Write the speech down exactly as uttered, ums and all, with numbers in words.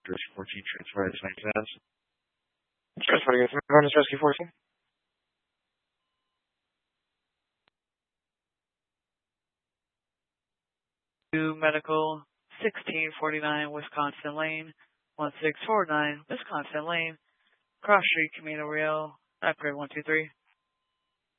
Rescue fourteen, transfer to ninety minutes. Transfer to Inverness Rescue fourteen. To Medical, sixteen forty-nine Wisconsin Lane, one six four nine Wisconsin Lane, Cross Street, Camino Real, upgrade one two three.